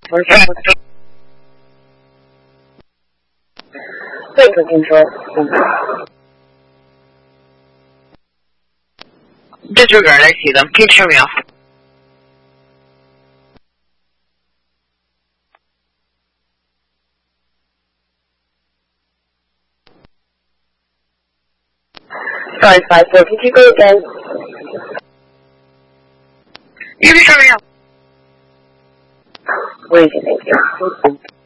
我是这个听说， 这自个儿来洗的，没吃没有。 Sorry, 5-4, could you go again? 没吃没有。 我已经没有。